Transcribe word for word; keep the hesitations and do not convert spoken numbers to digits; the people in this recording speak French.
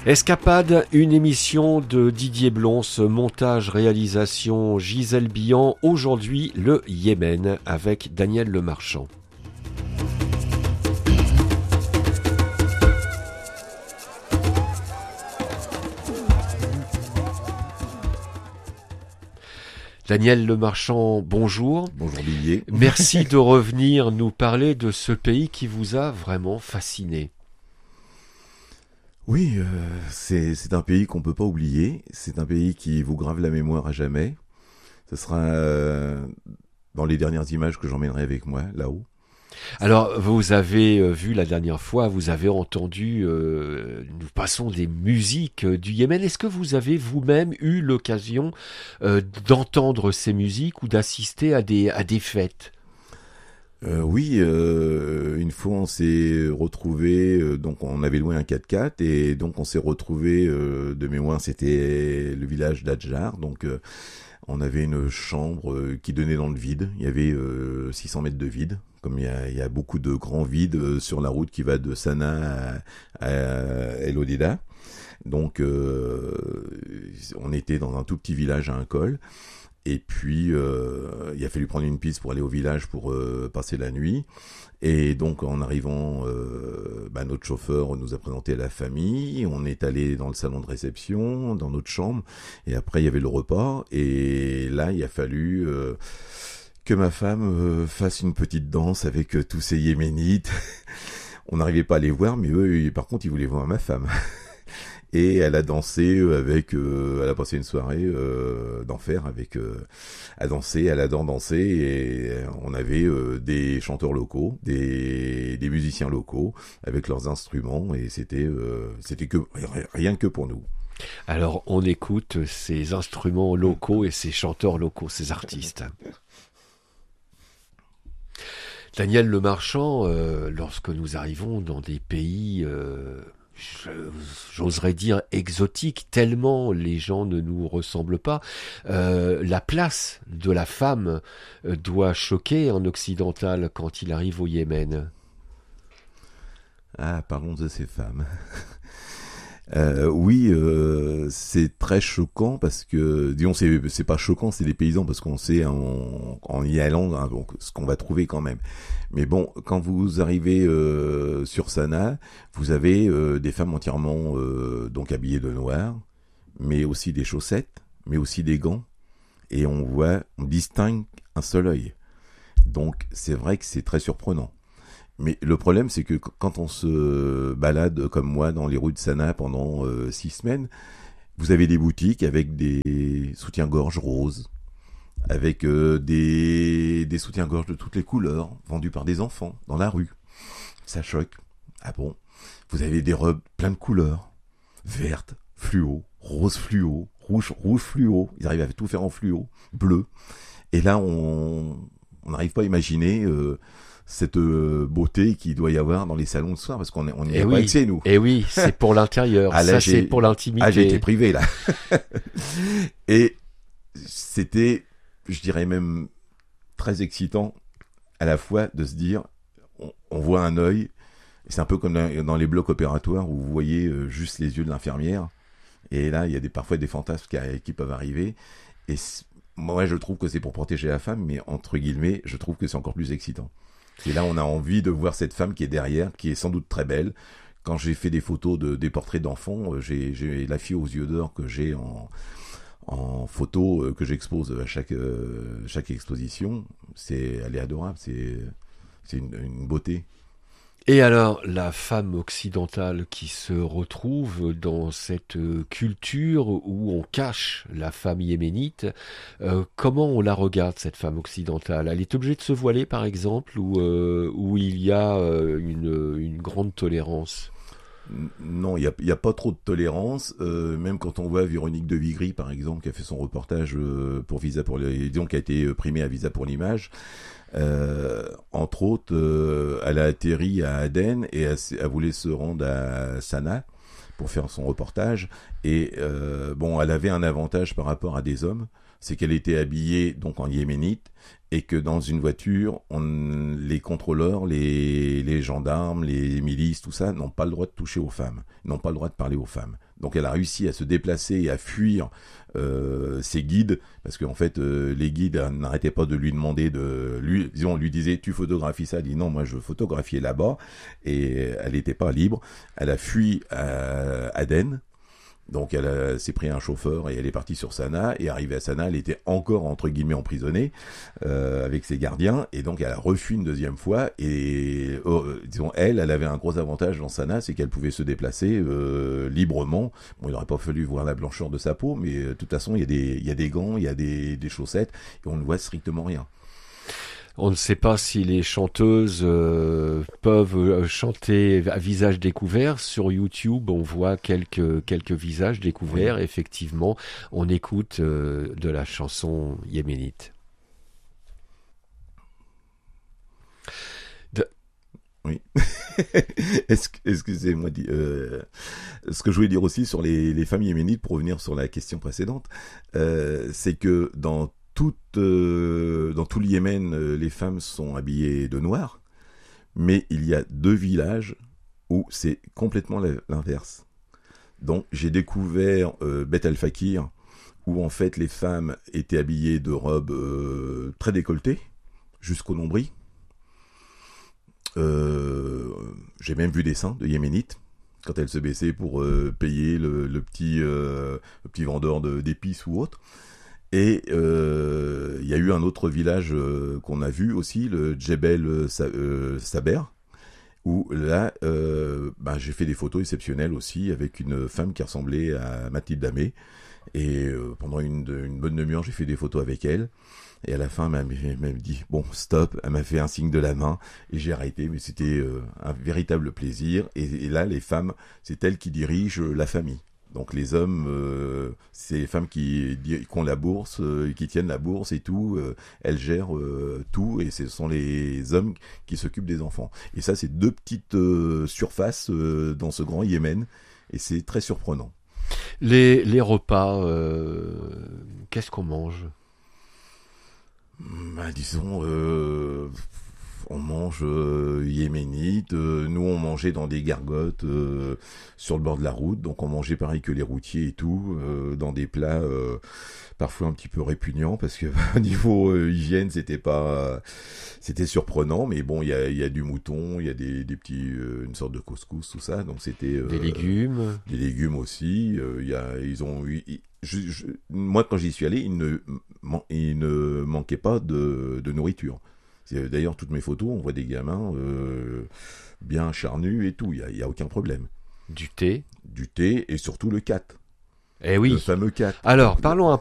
Escapade, une émission de Didier Blons, montage, réalisation Gisèle Billan. Aujourd'hui, le Yémen avec Daniel Lemarchand. Daniel Lemarchand, bonjour. Bonjour Didier. Merci de revenir nous parler de ce pays qui vous a vraiment fasciné. Oui, euh, c'est, c'est un pays qu'on peut pas oublier. C'est un pays qui vous grave la mémoire à jamais. Ce sera euh, dans les dernières images que j'emmènerai avec moi, là-haut. Alors, vous avez vu la dernière fois, vous avez entendu, euh, nous passons des musiques du Yémen. Est-ce que vous avez vous-même eu l'occasion euh, d'entendre ces musiques ou d'assister à des, à des fêtes ? Euh, oui, euh, une fois on s'est retrouvé, euh, donc on avait loué un quatre-quatre et donc on s'est retrouvé euh, de mémoire, c'était le village d'Adjar, donc euh, on avait une chambre euh, qui donnait dans le vide, il y avait euh, six cents mètres de vide, comme il y a, il y a beaucoup de grands vides euh, sur la route qui va de Sanaa à, à El Hodeidah, donc euh, on était dans un tout petit village à un col. Et puis, euh, il a fallu prendre une piste pour aller au village pour euh, passer la nuit. Et donc, en arrivant, euh, bah, notre chauffeur nous a présenté la famille. On est allé dans le salon de réception, dans notre chambre. Et après, il y avait le repas. Et là, il a fallu euh, que ma femme euh, fasse une petite danse avec euh, tous ces Yéménites. On n'arrivait pas à les voir, mais eux, par contre, ils voulaient voir ma femme. Et elle a dansé avec, euh, elle a passé une soirée euh, d'enfer avec, euh, à danser, elle adore danser et on avait euh, des chanteurs locaux, des, des musiciens locaux avec leurs instruments et c'était, euh, c'était que rien que pour nous. Alors on écoute ces instruments locaux et ces chanteurs locaux, ces artistes. Daniel Lemarchand, euh, lorsque nous arrivons dans des pays euh, j'oserais dire exotique, tellement les gens ne nous ressemblent pas. Euh, la place de la femme doit choquer un occidental quand il arrive au Yémen. Ah, parlons de ces femmes. Euh, oui, euh, c'est très choquant parce que, disons, c'est, c'est pas choquant, c'est des paysans parce qu'on sait en, en y allant hein, donc, ce qu'on va trouver quand même. Mais bon, quand vous arrivez euh, sur Sanaa, vous avez euh, des femmes entièrement euh, donc habillées de noir, mais aussi des chaussettes, mais aussi des gants, et on voit, on distingue un seul œil. Donc c'est vrai que c'est très surprenant. Mais le problème, c'est que quand on se balade comme moi dans les rues de Sanaa pendant euh, six semaines, vous avez des boutiques avec des soutiens-gorge roses, avec euh, des, des soutiens-gorge de toutes les couleurs, vendus par des enfants dans la rue. Ça choque. Ah bon ? Vous avez des robes plein de couleurs, vertes, fluo, rose fluo, rouge, rouge fluo. Ils arrivent à tout faire en fluo, bleu. Et là, on on n'arrive pas à imaginer... Euh, cette euh, beauté qu'il doit y avoir dans les salons de soir parce qu'on on n'y a oui, pas accès nous. Et oui, c'est pour l'intérieur. Ah, là, ça c'est pour l'intimité. Ah, j'ai été privé là. Et c'était, je dirais même très excitant à la fois de se dire, on, on voit un œil. C'est un peu comme dans les blocs opératoires où vous voyez euh, juste les yeux de l'infirmière. Et là, il y a des, parfois des fantasmes qui, qui peuvent arriver. Et moi, je trouve que c'est pour protéger la femme, mais entre guillemets, je trouve que c'est encore plus excitant. Et là, on a envie de voir cette femme qui est derrière, qui est sans doute très belle. Quand j'ai fait des photos de des portraits d'enfants, j'ai, j'ai la fille aux yeux d'or que j'ai en, en photo que j'expose à chaque euh, chaque exposition. C'est, elle est adorable. C'est c'est une, une beauté. Et alors, la femme occidentale qui se retrouve dans cette culture où on cache la femme yéménite, euh, comment on la regarde, cette femme occidentale ? Elle est obligée de se voiler, par exemple, ou euh, où il y a euh, une, une grande tolérance ? Non, il n'y a, y a pas trop de tolérance. Euh, même quand on voit Véronique de Vigry, par exemple, qui a fait son reportage euh, pour Visa pour les, disons, qui a été primée à Visa pour l'image. Euh, entre autres, euh, elle a atterri à Aden et elle, elle voulait se rendre à Sanaa pour faire son reportage. Et euh, bon, elle avait un avantage par rapport à des hommes, c'est qu'elle était habillée donc en yéménite et que dans une voiture, on, les contrôleurs, les, les gendarmes, les milices, tout ça, n'ont pas le droit de toucher aux femmes, n'ont pas le droit de parler aux femmes. Donc elle a réussi à se déplacer et à fuir euh, ses guides, parce qu'en fait, euh, les guides n'arrêtaient pas de lui demander de... Lui, disons, on lui disait, tu photographies ça? Elle dit, non, moi je veux photographier là-bas. Et elle n'était pas libre. Elle a fui à Aden. Donc elle a, s'est pris un chauffeur et elle est partie sur Sanaa, et arrivée à Sanaa, elle était encore entre guillemets emprisonnée euh, avec ses gardiens, et donc elle a refui une deuxième fois, et euh, disons elle, elle avait un gros avantage dans Sanaa, c'est qu'elle pouvait se déplacer euh, librement. Bon, il n'aurait pas fallu voir la blancheur de sa peau, mais euh, de toute façon il y a des, il y a des gants, il y a des, des chaussettes, et on ne voit strictement rien. On ne sait pas si les chanteuses euh, peuvent euh, chanter à visage découvert. Sur YouTube, on voit quelques quelques visages découverts. Oui. Effectivement, on écoute euh, de la chanson yéménite. De... Oui. Excusez-moi. Euh, ce que je voulais dire aussi sur les, les femmes yéménites, pour revenir sur la question précédente, euh, c'est que dans Tout, euh, dans tout le Yémen, euh, les femmes sont habillées de noir, mais il y a deux villages où c'est complètement l'inverse. Donc j'ai découvert euh, Beth al-Fakir, où en fait les femmes étaient habillées de robes euh, très décolletées, jusqu'au nombril. Euh, j'ai même vu des seins de yéménites, quand elles se baissaient pour euh, payer le, le, petit, euh, le petit vendeur de, d'épices ou autre. Et il euh, y a eu un autre village euh, qu'on a vu aussi, le Djebel euh, Saber, où là, euh, bah, j'ai fait des photos exceptionnelles aussi avec une femme qui ressemblait à Mathilde Damé. Et euh, pendant une, une bonne demi-heure, j'ai fait des photos avec elle. Et à la fin, elle m'a même dit, bon, stop, elle m'a fait un signe de la main, et j'ai arrêté, mais c'était euh, un véritable plaisir. Et, et là, les femmes, c'est elles qui dirigent la famille. Donc les hommes, euh, c'est les femmes qui, qui ont la bourse, euh, qui tiennent la bourse et tout. Euh, elles gèrent euh, tout, et ce sont les hommes qui s'occupent des enfants. Et ça, c'est deux petites euh, surfaces euh, dans ce grand Yémen, et c'est très surprenant. Les, les repas, euh, qu'est-ce qu'on mange ? Ben, disons... Euh... On mange euh, yéménite, euh, nous on mangeait dans des gargotes euh, sur le bord de la route, donc on mangeait pareil que les routiers et tout, euh, dans des plats euh, parfois un petit peu répugnants, parce que au niveau euh, hygiène c'était pas, c'était surprenant, mais bon il y a, y a du mouton, il y a des, des petits, euh, une sorte de couscous, tout ça, donc c'était euh, des légumes, des légumes aussi. Euh, y a, ils ont eu, je, je, moi quand j'y suis allé, il ne, il ne manquait pas de, de nourriture. C'est, d'ailleurs, toutes mes photos, on voit des gamins euh, bien charnus et tout, il n'y a, a aucun problème. Du thé. Du thé et surtout le cat. Eh oui. Le fameux cat. Alors, parlons un